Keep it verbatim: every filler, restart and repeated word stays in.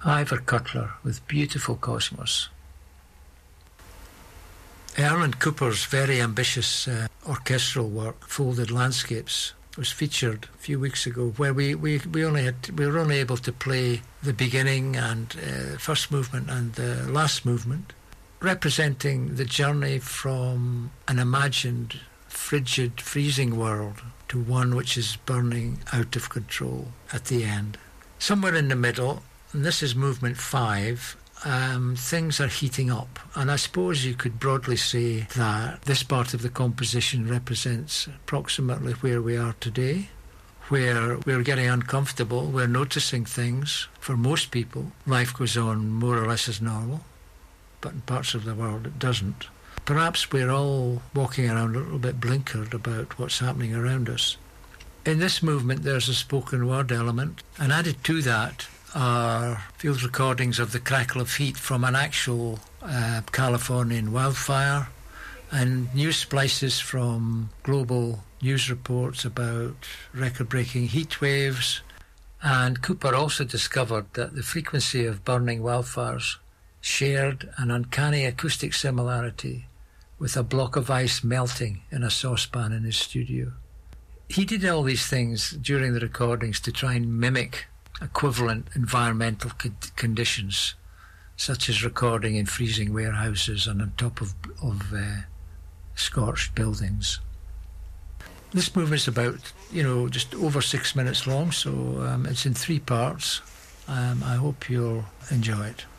Ivor Cutler with Beautiful Cosmos. Erland Cooper's very ambitious uh, orchestral work, Folded Landscapes, was featured a few weeks ago, where we, we, we only had we were only able to play the beginning and uh, first movement and the last movement, representing the journey from an imagined frigid, freezing world to one which is burning out of control at the end. Somewhere in the middle, and this is movement five, Um, things are heating up, and I suppose you could broadly say that this part of the composition represents approximately where we are today, where we're getting uncomfortable, we're noticing things. For most people, life goes on more or less as normal, but in parts of the world it doesn't. Perhaps we're all walking around a little bit blinkered about what's happening around us. In this movement there's a spoken word element, and added to that are field recordings of the crackle of heat from an actual uh, Californian wildfire, and news splices from global news reports about record-breaking heat waves. And Cooper also discovered that the frequency of burning wildfires shared an uncanny acoustic similarity with a block of ice melting in a saucepan in his studio. He did all these things during the recordings to try and mimic equivalent environmental co- conditions, such as recording in freezing warehouses and on top of, of uh, scorched buildings. This movie is about, you know, just over six minutes long, so um, it's in three parts. Um, I hope you'll enjoy it.